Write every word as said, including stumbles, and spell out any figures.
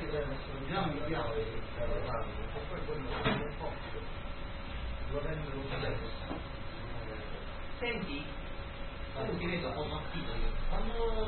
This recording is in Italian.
Diciamo il diavolo che sta lavorando, e poi quello che non posso, lo rendono usato. Senti, tu ti vedo un po' mattino, quando